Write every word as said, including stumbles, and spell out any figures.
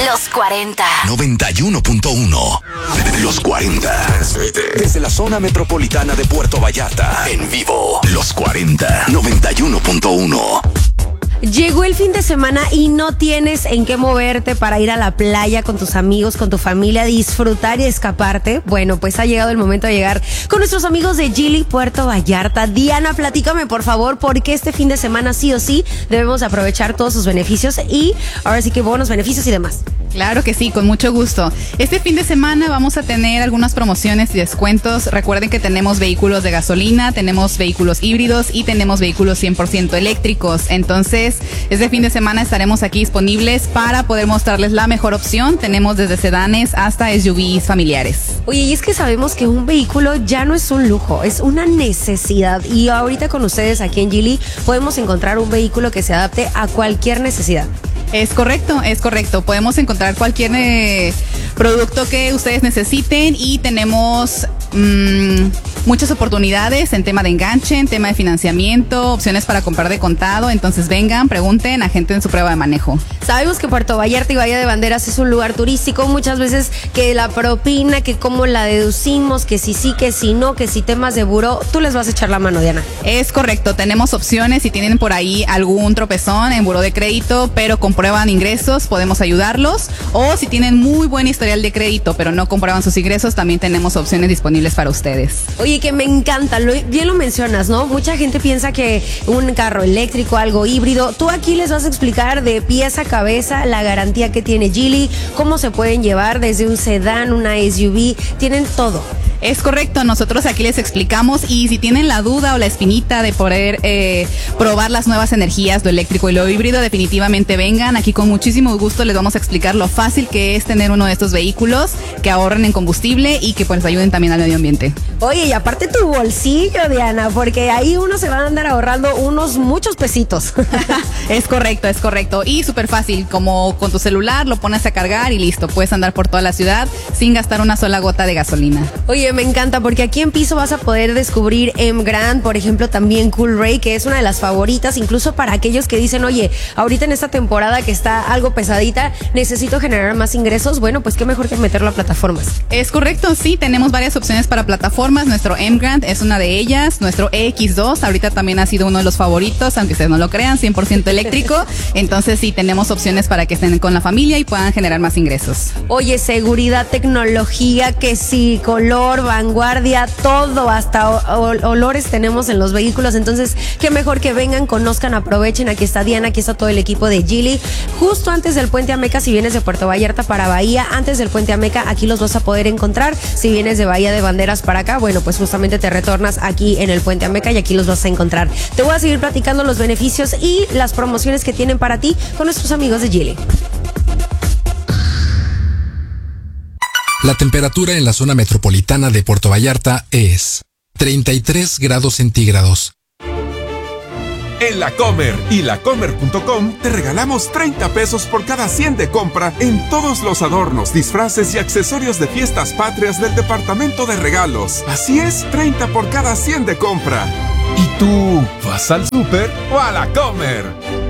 Los cuarenta. noventa y uno punto uno. Los cuarenta. Desde la zona metropolitana de Puerto Vallarta. En vivo. Los cuarenta. noventa y uno punto uno. Llegó el fin de semana y no tienes en qué moverte para ir a la playa con tus amigos, con tu familia, disfrutar y escaparte. Bueno, pues ha llegado el momento de llegar con nuestros amigos de Geely Puerto Vallarta. Diana, platícame por favor, porque este fin de semana sí o sí debemos aprovechar todos sus beneficios y ahora sí que bonos, beneficios y demás. Claro que sí, con mucho gusto. Este fin de semana vamos a tener algunas promociones y descuentos. Recuerden que tenemos vehículos de gasolina, tenemos vehículos híbridos y tenemos vehículos cien por ciento eléctricos. Entonces, este fin de semana estaremos aquí disponibles para poder mostrarles la mejor opción. Tenemos desde sedanes hasta S U Vs familiares. Oye, y es que sabemos que un vehículo ya no es un lujo, es una necesidad. Y ahorita con ustedes aquí en Geely podemos encontrar un vehículo que se adapte a cualquier necesidad. Es correcto, es correcto. Podemos encontrar cualquier eh, producto que ustedes necesiten y tenemos mmm, muchas oportunidades en tema de enganche, en tema de financiamiento, opciones para comprar de contado. Entonces vengan, pregunten, agenten su prueba de manejo. Sabemos que Puerto Vallarta y Bahía de Banderas es un lugar turístico. Muchas veces que la propina, que cómo la deducimos, que si sí, que si no, que si temas de buró, tú les vas a echar la mano, Diana. Es correcto, tenemos opciones. Si tienen por ahí algún tropezón en buró de crédito, pero comprueban ingresos, podemos ayudarlos. O si tienen muy buen historial de crédito, pero no comprueban sus ingresos, también tenemos opciones disponibles para ustedes. Oye, que me encanta, lo, bien lo mencionas, ¿no? Mucha gente piensa que un carro eléctrico, algo híbrido, tú aquí les vas a explicar de pies a cabeza la garantía que tiene Geely, cómo se pueden llevar desde un sedán, una S U V, tienen todo. Es correcto, nosotros aquí les explicamos y si tienen la duda o la espinita de poder eh, probar las nuevas energías, lo eléctrico y lo híbrido, definitivamente vengan, aquí con muchísimo gusto les vamos a explicar lo fácil que es tener uno de estos vehículos, que ahorren en combustible y que pues ayuden también al medio ambiente. Oye, y aparte tu bolsillo, Diana, porque ahí uno se va a andar ahorrando unos muchos pesitos. Es correcto, es correcto y súper fácil, como con tu celular lo pones a cargar y listo, puedes andar por toda la ciudad sin gastar una sola gota de gasolina. Oye, me encanta porque aquí en Piso vas a poder descubrir M Grand, por ejemplo, también Cool Ray, que es una de las favoritas, incluso para aquellos que dicen, oye, ahorita en esta temporada que está algo pesadita, necesito generar más ingresos. Bueno, pues qué mejor que meterlo a plataformas. Es correcto, sí, tenemos varias opciones para plataformas. Nuestro M Grand es una de ellas, nuestro E X dos ahorita también ha sido uno de los favoritos, aunque ustedes no lo crean, cien por ciento eléctrico. Entonces sí, tenemos opciones para que estén con la familia y puedan generar más ingresos. Oye, seguridad, tecnología, que sí, color, vanguardia, todo, hasta olores tenemos en los vehículos. Entonces, qué mejor que vengan, conozcan, aprovechen. Aquí está Diana, aquí está todo el equipo de Geely. Justo antes del Puente Ameca, si vienes de Puerto Vallarta para Bahía, antes del Puente Ameca, aquí los vas a poder encontrar. Si vienes de Bahía de Banderas para acá, bueno, pues justamente te retornas aquí en el Puente Ameca y aquí los vas a encontrar. Te voy a seguir platicando los beneficios y las promociones que tienen para ti con nuestros amigos de Geely. La temperatura en la zona metropolitana de Puerto Vallarta es treinta y tres grados centígrados. En La Comer y lacomer punto com te regalamos treinta pesos por cada cien de compra en todos los adornos, disfraces y accesorios de fiestas patrias del departamento de regalos. Así es, treinta por cada cien de compra. ¿Y tú vas al súper o a La Comer?